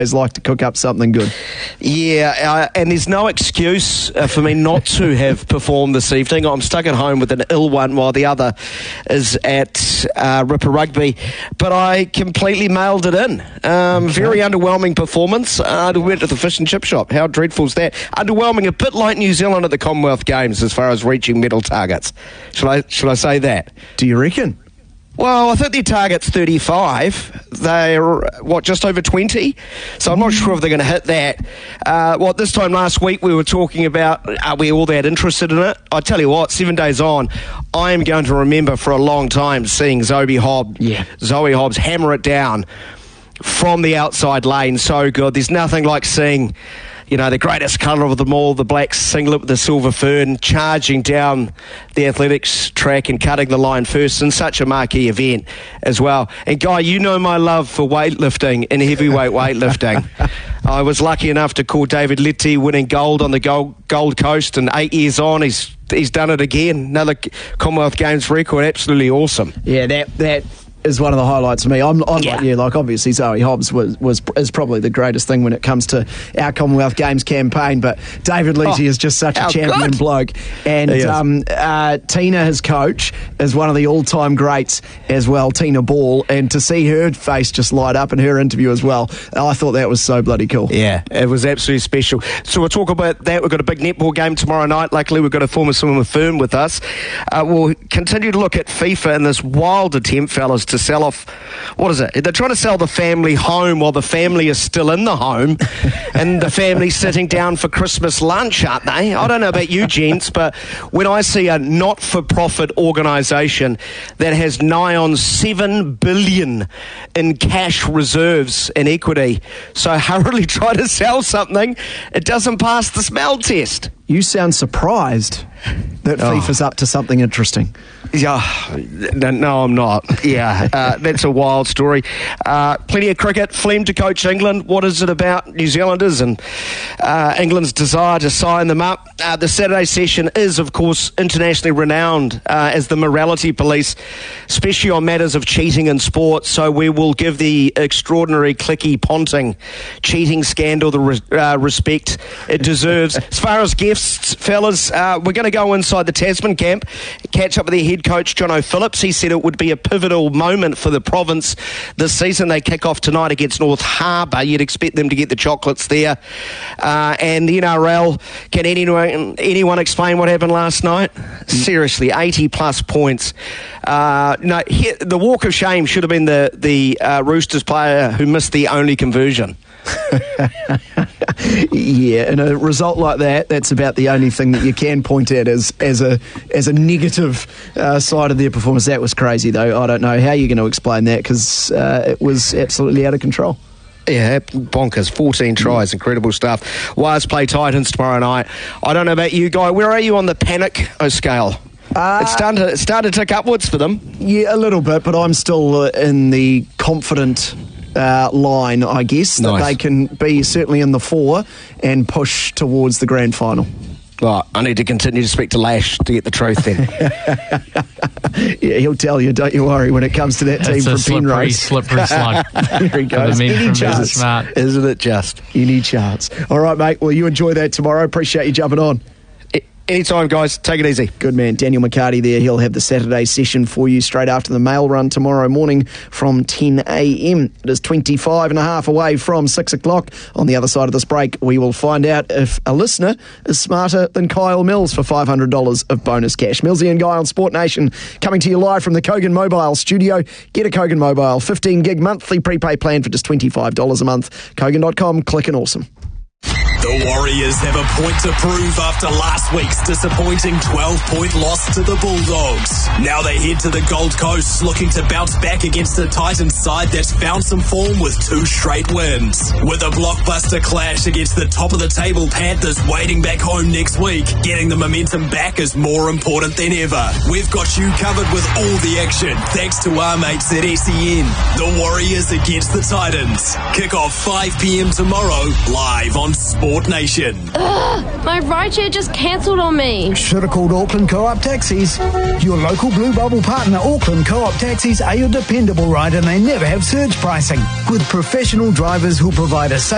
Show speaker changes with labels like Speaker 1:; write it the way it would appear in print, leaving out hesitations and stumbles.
Speaker 1: like to cook up something good.
Speaker 2: Yeah, and there's no excuse for me not to have performed this evening. I'm stuck at home with an ill one while the other is at Ripper Rugby, but I completely mailed it in. Very underwhelming performance. I went to the fish and chip shop. How dreadful is that? Underwhelming, a bit like New Zealand at the Commonwealth Games as far as reaching medal targets. Should I say that?
Speaker 1: Do you reckon?
Speaker 2: Well, I think their target's 35. They're, just over 20? So I'm not sure if they're going to hit that. This time last week we were talking about, are we all that interested in it? I tell you what, 7 days on, I am going to remember for a long time seeing Zoe Hobbs hammer it down from the outside lane. So good. There's nothing like seeing, the greatest colour of them all, the black singlet with the silver fern, charging down the athletics track and cutting the line first in such a marquee event as well. And Guy, you know my love for weightlifting and heavyweight weightlifting. I was lucky enough to call David Letty winning gold on the Gold Coast, and 8 years on he's done it again. Another Commonwealth Games record, absolutely awesome.
Speaker 1: Yeah, that is one of the highlights for me. I'm like you, obviously Zoe Hobbs is probably the greatest thing when it comes to our Commonwealth Games campaign, but David Letty is just such a champion bloke. And Tina, his coach, is one of the all-time greats as well, Tina Ball, and to see her face just light up in her interview as well, I thought that was so bloody cool.
Speaker 2: Yeah, it was absolutely special. So we'll talk about that. We've got a big netball game tomorrow night. Luckily, we've got a former swimmer firm with us. We'll continue to look at FIFA in this wild attempt, fellas, to sell off, what is it? They're trying to sell the family home while the family is still in the home and the family's sitting down for Christmas lunch, aren't they? I don't know about you gents, but when I see a not-for-profit organisation that has nigh on $7 billion in cash reserves and equity, so hurriedly try to sell something, it doesn't pass the smell test.
Speaker 1: You sound surprised that FIFA's up to something interesting.
Speaker 2: Yeah, no, I'm not. Yeah, that's a wild story. Plenty of cricket. Flem to coach England. What is it about New Zealanders and England's desire to sign them up? The Saturday session is, of course, internationally renowned as the morality police, especially on matters of cheating in sport. So we will give the extraordinary Clicky Ponting cheating scandal the respect it deserves. As far as guests, fellas, we're going to go inside the Tasman camp, catch up with their head coach, Jono Phillips. He said it would be a pivotal moment for the province this season. They kick off tonight against North Harbour. You'd expect them to get the chocolates there. And the NRL, can anyone explain what happened last night? Seriously, 80-plus points. The walk of shame should have been the Roosters player who missed the only conversion.
Speaker 1: Yeah, and a result like that's about the only thing that you can point at as a negative side of their performance. That was crazy, though. I don't know how you're going to explain that, because it was absolutely out of control.
Speaker 2: Yeah, bonkers. 14 tries, incredible stuff. Wires play Titans tomorrow night. I don't know about you, Guy. Where are you on the panic scale? It's started to tick upwards for them.
Speaker 1: Yeah, a little bit, but I'm still in the confident line, I guess, that they can be certainly in the 4 and push towards the grand final.
Speaker 2: Right, I need to continue to speak to Lash to get the truth then.
Speaker 1: Yeah, he'll tell you, don't you worry, when it comes to that team from Penrose.
Speaker 3: Slippery slug.
Speaker 1: There he goes. Any chance.
Speaker 3: Smart.
Speaker 2: Isn't it just?
Speaker 1: Any chance. All right, mate, well, you enjoy that tomorrow. Appreciate you jumping on.
Speaker 2: Anytime, guys. Take it easy.
Speaker 1: Good man. Daniel McCarty there. He'll have the Saturday session for you straight after the mail run tomorrow morning from 10 a.m. It is 25 and a half away from 6 o'clock. On the other side of this break, we will find out if a listener is smarter than Kyle Mills for $500 of bonus cash. Millsy and Guy on Sport Nation, coming to you live from the Kogan Mobile studio. Get a Kogan Mobile 15 gig monthly prepay plan for just $25 a month. Kogan.com, click and awesome.
Speaker 4: The Warriors have a point to prove after last week's disappointing 12-point loss to the Bulldogs. Now they head to the Gold Coast looking to bounce back against a Titans side that's found some form with 2 straight wins. With a blockbuster clash against the top-of-the-table Panthers waiting back home next week, getting the momentum back is more important than ever. We've got you covered with all the action thanks to our mates at SEN. The Warriors against the Titans. Kick off 5 p.m. tomorrow, live on Sport Nation.
Speaker 5: Ugh, my rideshare just cancelled on me.
Speaker 6: Should have called Auckland Co-op Taxis. Your local Blue Bubble partner, Auckland Co-op Taxis, are your dependable ride, and they never have surge pricing. With professional drivers who'll provide a safe